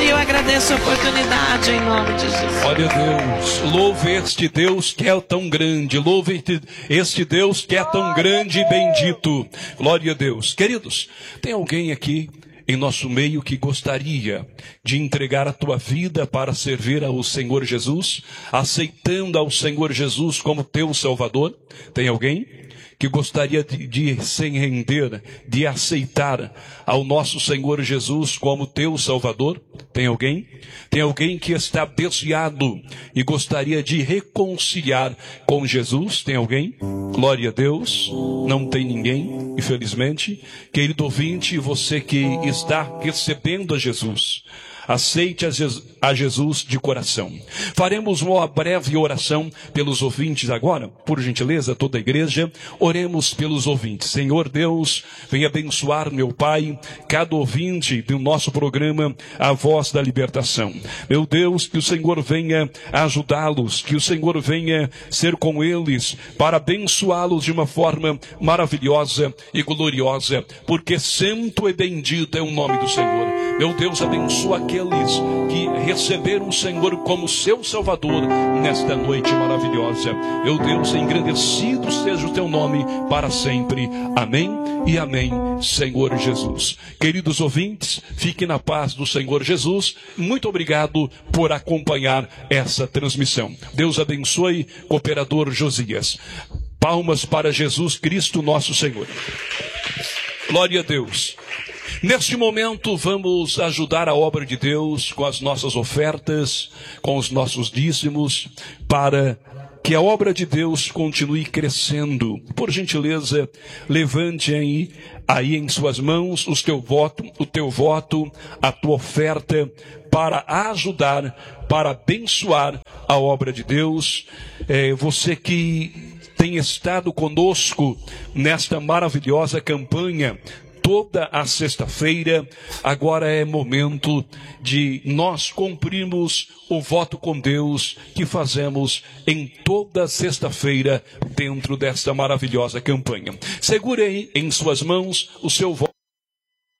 e eu agradeço a oportunidade em nome de Jesus. Olha, Deus, louve este Deus que é tão grande, louve este Deus que é tão grande e bendito. Glória a Deus. Queridos, tem alguém aqui em nosso meio que gostaria de entregar a tua vida para servir ao Senhor Jesus, aceitando ao Senhor Jesus como teu Salvador? Tem alguém que gostaria de se render, de aceitar ao nosso Senhor Jesus como teu Salvador? Tem alguém? Tem alguém que está desviado e gostaria de reconciliar com Jesus? Tem alguém? Glória a Deus. Não tem ninguém, infelizmente. Querido ouvinte, você que está recebendo a Jesus, aceite a Jesus de coração. Faremos uma breve oração pelos ouvintes agora. Por gentileza, toda a igreja, oremos pelos ouvintes. Senhor Deus, venha abençoar, meu Pai, cada ouvinte do nosso programa, A Voz da Libertação. Meu Deus, que o Senhor venha ajudá-los, que o Senhor venha ser com eles, para abençoá-los de uma forma maravilhosa e gloriosa, porque santo e bendito é o nome do Senhor. Meu Deus, abençoa aqueles que receberam o Senhor como seu Salvador nesta noite maravilhosa. Meu Deus, engrandecido seja o teu nome para sempre. Amém e amém, Senhor Jesus. Queridos ouvintes, fiquem na paz do Senhor Jesus. Muito obrigado por acompanhar essa transmissão. Deus abençoe, cooperador Josias. Palmas para Jesus Cristo, nosso Senhor. Glória a Deus. Neste momento vamos ajudar a obra de Deus com as nossas ofertas, com os nossos dízimos, para que a obra de Deus continue crescendo. Por gentileza, levante aí em suas mãos o teu voto, a tua oferta, para ajudar, para abençoar a obra de Deus. Você que tem estado conosco nesta maravilhosa campanha, toda a sexta-feira, agora é momento de nós cumprirmos o voto com Deus que fazemos em toda sexta-feira dentro desta maravilhosa campanha. Segure aí em suas mãos o seu voto.